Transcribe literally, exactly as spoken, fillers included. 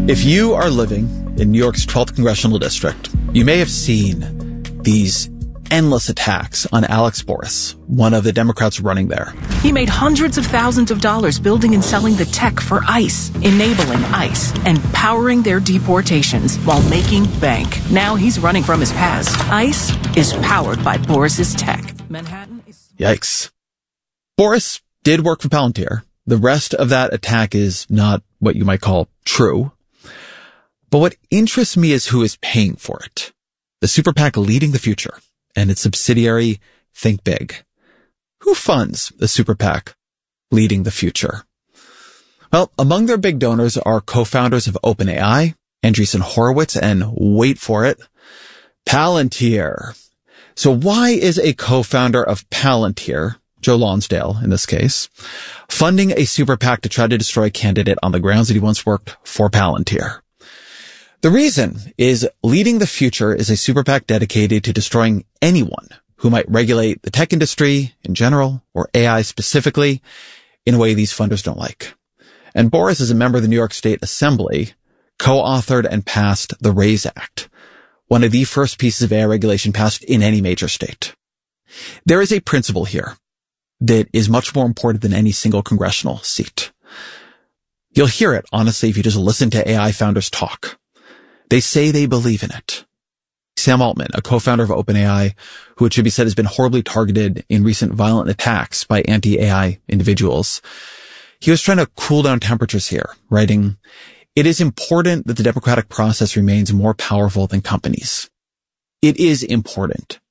If you are living in New York's twelfth congressional district, you may have seen these endless attacks on Alex Boris, one of the Democrats running there. He made hundreds of thousands of dollars building and selling the tech for ICE, enabling ICE, and powering their deportations while making bank. Now he's running from his past. ICE is powered by Boris's tech. Manhattan is... Yikes. Boris did work for Palantir. The rest of that attack is not what you might call true. But what interests me is who is paying for it. The super PAC Leading the Future and its subsidiary Think Big. Who funds the super PAC Leading the Future? Well, among their big donors are co-founders of OpenAI, Andreessen Horowitz, and wait for it, Palantir. So why is a co-founder of Palantir, Joe Lonsdale in this case, funding a super PAC to try to destroy a candidate on the grounds that he once worked for Palantir? The reason is Leading the Future is a super PAC dedicated to destroying anyone who might regulate the tech industry in general or A I specifically in a way these funders don't like. And Boris, as a member of the New York State Assembly, co-authored and passed the RAISE Act, one of the first pieces of A I regulation passed in any major state. There is a principle here that is much more important than any single congressional seat. You'll hear it, honestly, if you just listen to A I founders talk. They say they believe in it. Sam Altman, a co-founder of OpenAI, who it should be said has been horribly targeted in recent violent attacks by anti-A I individuals, he was trying to cool down temperatures here, writing, "It is important that the democratic process remains more powerful than companies. It is important